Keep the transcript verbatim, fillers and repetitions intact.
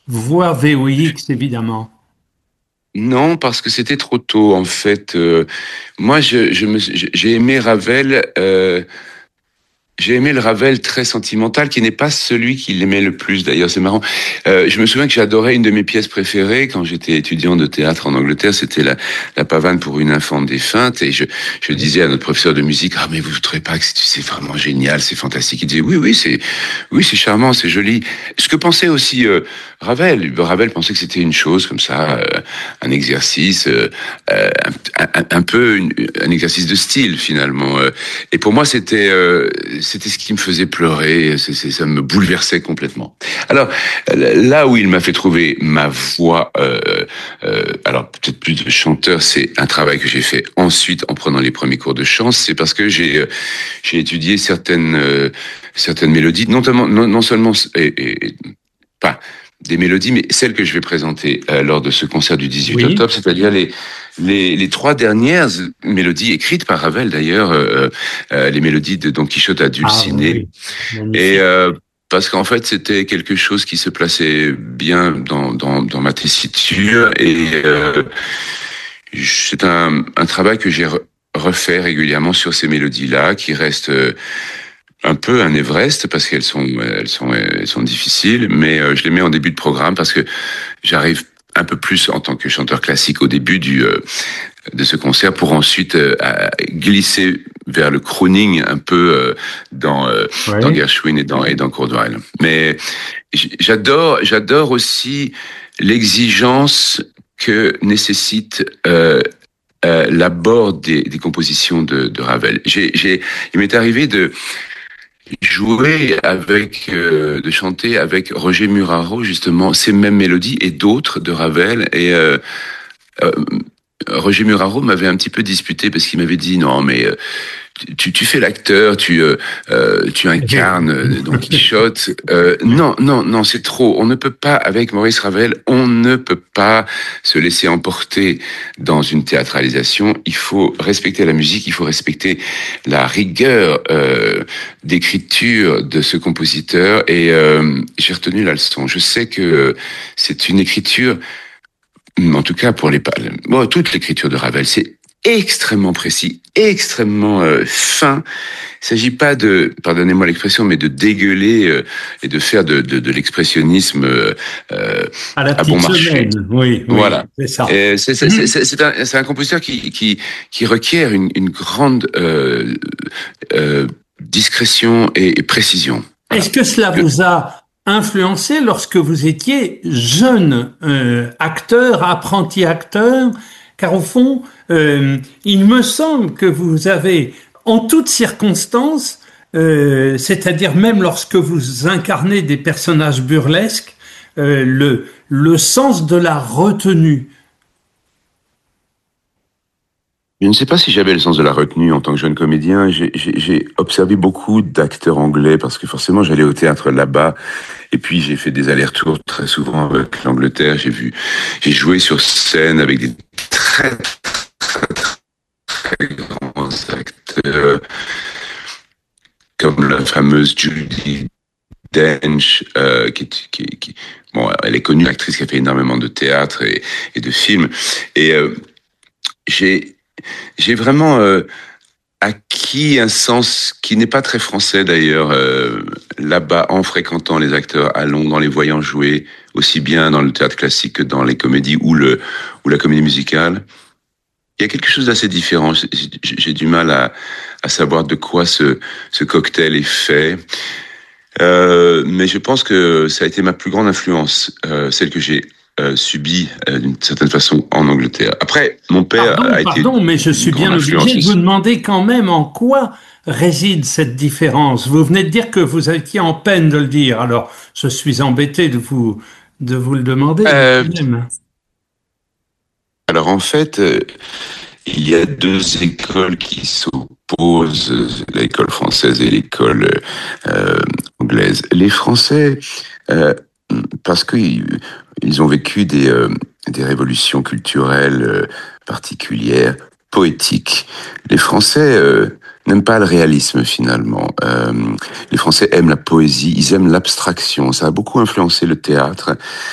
voix V O X, évidemment. Non, parce que c'était trop tôt en fait. Euh, moi, je, je me, j'ai aimé Ravel. Euh, J'ai aimé le Ravel très sentimental, qui n'est pas celui qu'il aimait le plus. D'ailleurs, c'est marrant. Euh, je me souviens que j'adorais une de mes pièces préférées quand j'étais étudiant de théâtre en Angleterre. C'était la, la pavane pour une infante défunte. Et je, je disais à notre professeur de musique, ah mais vous ne trouvez pas que c'est c'est vraiment génial, c'est fantastique. Il disait, oui, oui, c'est, oui, c'est charmant, c'est joli. Ce que pensait aussi euh, Ravel. Ravel pensait que c'était une chose comme ça, euh, un exercice, euh, euh, un, un, un peu une, un exercice de style finalement. Euh, Et pour moi, c'était euh, c'était ce qui me faisait pleurer. C'est, c'est, ça me bouleversait complètement. Alors là où il m'a fait trouver ma voix, euh, euh, alors peut-être plus de chanteur, c'est un travail que j'ai fait ensuite en prenant les premiers cours de chant. C'est parce que j'ai euh, j'ai étudié certaines euh, certaines mélodies, non, tellement, non, non seulement et, et, pas des mélodies, mais celles que je vais présenter euh, lors de ce concert du dix-huit Oui. octobre, c'est-à-dire les, les, les trois dernières mélodies écrites par Ravel d'ailleurs, euh, euh, les mélodies de Don Quichotte à Ah Dulcinée. oui, Et magnifique. euh, parce qu'en fait, c'était quelque chose qui se plaçait bien dans, dans, dans ma tessiture. Et euh, c'est un, un travail que j'ai re- refait régulièrement sur ces mélodies-là, qui restent euh, un peu un Everest parce qu'elles sont, elles sont, elles sont difficiles, mais euh, je les mets en début de programme parce que j'arrive un peu plus en tant que chanteur classique au début du euh, de ce concert pour ensuite euh, à glisser vers le crooning un peu euh, dans euh, dans Oui. Gershwin et dans et dans Kurzweil. Mais j- j'adore j'adore aussi l'exigence que nécessite euh, euh, l'abord des, des compositions de, de Ravel. J'ai, j'ai, il m'est arrivé de jouer avec, euh, de chanter avec Roger Muraro justement ces mêmes mélodies et d'autres de Ravel. Et euh, euh, Roger Muraro m'avait un petit peu disputé parce qu'il m'avait dit non mais euh, tu, tu fais l'acteur, tu euh, euh, tu incarnes euh, Don Quichotte. Euh, non non non c'est trop. On ne peut pas avec Maurice Ravel, on ne peut pas se laisser emporter dans une théâtralisation. Il faut respecter la musique, il faut respecter la rigueur euh, d'écriture de ce compositeur. Et euh, j'ai retenu la leçon. Je sais que c'est une écriture, en tout cas pour les bon, toute l'écriture de Ravel, c'est extrêmement précis, extrêmement euh, fin. Il s'agit pas de, pardonnez-moi l'expression, mais de dégueuler euh, et de faire de, de, de l'expressionnisme euh, euh, À la à bon petite marché. semaine, oui, oui, Voilà. c'est ça. Et C'est c'est- c'est- Mhm. c'est- c'est un, c'est un compositeur qui, qui, qui requiert une, une grande euh, euh, discrétion et, et précision. Est-ce Voilà. que cela vous a influencé lorsque vous étiez jeune euh, acteur, apprenti acteur? Car au fond, euh, il me semble que vous avez, en toutes circonstances, euh, c'est-à-dire même lorsque vous incarnez des personnages burlesques, euh, le, le sens de la retenue. Je ne sais pas si j'avais le sens de la retenue en tant que jeune comédien. J'ai j'ai- j'ai observé beaucoup d'acteurs anglais parce que forcément j'allais au théâtre là-bas. Et puis j'ai fait des allers-retours très souvent avec l'Angleterre. J'ai vu, j'ai joué sur scène avec des très très grands acteurs comme la fameuse Judy Dench, euh, qui, qui, qui, bon, elle est connue, actrice qui a fait énormément de théâtre et, et de films. Et euh, j'ai j'ai vraiment euh, acquis un sens qui n'est pas très français d'ailleurs, euh, là-bas, en fréquentant les acteurs à Londres, en les voyant jouer, aussi bien dans le théâtre classique que dans les comédies ou, le, ou la comédie musicale. Il y a quelque chose d'assez différent. J'ai j'ai du mal à, à savoir de quoi ce, ce cocktail est fait. Euh, mais je pense que ça a été ma plus grande influence, euh, celle que j'ai euh, subie euh, d'une certaine façon en Angleterre. Après, mon père Pardon, a été pardon, mais je une suis grande bien obligé influence de vous aussi. demander quand même en quoi réside cette différence. Vous venez de dire que vous étiez en peine de le dire, alors je suis embêté de vous, de vous le demander, mais Euh, quand même. alors en fait, euh, il y a deux écoles qui s'opposent, euh, l'école française et l'école euh, anglaise. Les Français, euh, parce qu'ils ils ont vécu des, euh, des révolutions culturelles euh, particulières, poétiques. Les Français euh, n'aiment pas le réalisme finalement. Euh, les Français aiment la poésie, ils aiment l'abstraction. Ça a beaucoup influencé le théâtre.